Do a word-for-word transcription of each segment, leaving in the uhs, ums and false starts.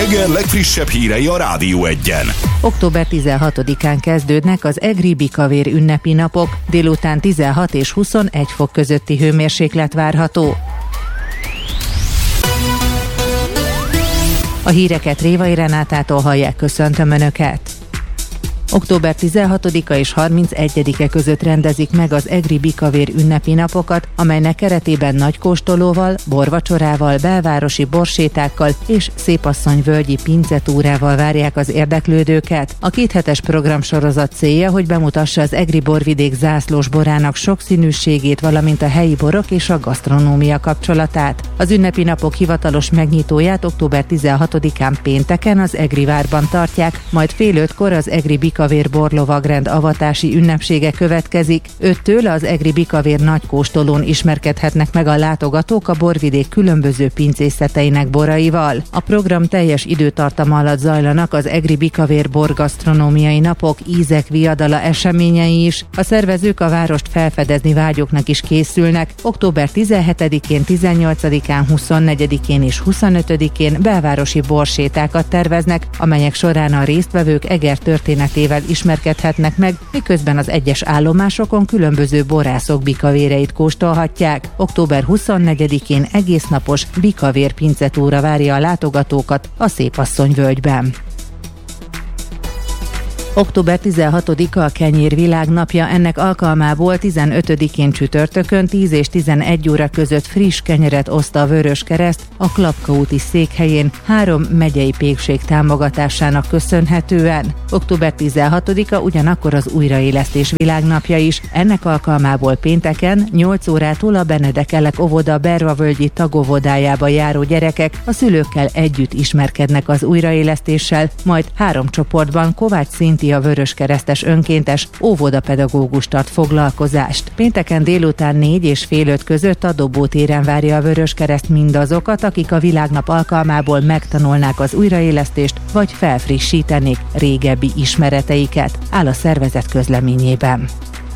Eger legfrissebb hírei a Rádió Egyen. október tizenhatodikán kezdődnek az egri bikavér ünnepi napok, délután tizenhat és huszonegy fok közötti hőmérséklet várható. A híreket Révai Renátától hallják, köszöntöm Önöket! október tizenhatodika és harmincegyedike között rendezik meg az egri bikavér ünnepi napokat, amelynek keretében nagykóstolóval, borvacsorával, belvárosi borsétákkal és szépasszonyvölgyi pincetúrával várják az érdeklődőket. A kéthetes programsorozat célja, hogy bemutassa az egri borvidék zászlós borának sokszínűségét, valamint a helyi borok és a gasztronómia kapcsolatát. Az ünnepi napok hivatalos megnyitóját október tizenhatodikán pénteken az Egri várban tartják, majd fél ötkor az egri bikavér Bikavér borlovagrend avatási ünnepsége következik. Öttől az egri bikavér nagykóstolón ismerkedhetnek meg a látogatók a borvidék különböző pincészeteinek boraival. A program teljes időtartama alatt zajlanak az egri bikavér borgasztronómiai napok, ízek viadala eseményei is. A szervezők a várost felfedezni vágyóknak is készülnek. október tizenhetedikén, tizennyolcadikán, huszonnegyedikén és huszonötödikén belvárosi borsétákat terveznek, amelyek során a résztvevők Eger történetével ismerkedhetnek meg, miközben az egyes állomásokon különböző borászok bikavéreit kóstolhatják. október huszonnegyedikén egésznapos bikavér pincetúra várja a látogatókat a Szépasszonyvölgyben. október tizenhatodika a Kenyér világnapja, ennek alkalmából tizenötödikén csütörtökön tíz és tizenegy óra között friss kenyeret oszt a Vöröskereszt a Klapka úti székhelyén három megyei pékség támogatásának köszönhetően. október tizenhatodika ugyanakkor az újraélesztés világnapja is, ennek alkalmából pénteken nyolc órától a Benedek Elek óvoda Bervavölgyi tagóvodájába járó gyerekek a szülőkkel együtt ismerkednek az újraélesztéssel, majd három csoportban Kovács Szinti a Vöröskeresztes önkéntes óvodapedagógus tart foglalkozást. Pénteken délután négy és fél öt között a Dobótéren várja a Vöröskereszt mindazokat, akik a világnap alkalmából megtanulnák az újraélesztést, vagy felfrissítenék régebbi ismereteiket, áll a szervezet közleményében.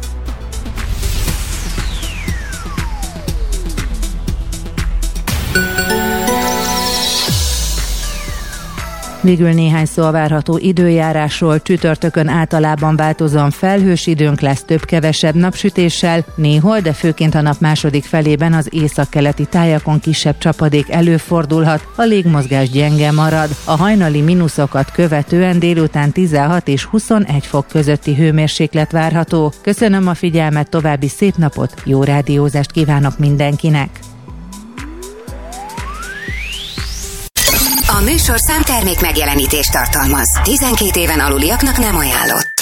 Végül néhány szó a várható időjárásról. Csütörtökön általában változóan felhős időnk lesz, több-kevesebb napsütéssel, néhol, de főként a nap második felében az északkeleti tájakon kisebb csapadék előfordulhat, a légmozgás gyenge marad. A hajnali mínuszokat követően délután tizenhat és huszonegy fok közötti hőmérséklet várható. Köszönöm a figyelmet, további szép napot, jó rádiózást kívánok mindenkinek! A műsorszám termék megjelenítést tartalmaz. tizenkét éven aluliaknak nem ajánlott.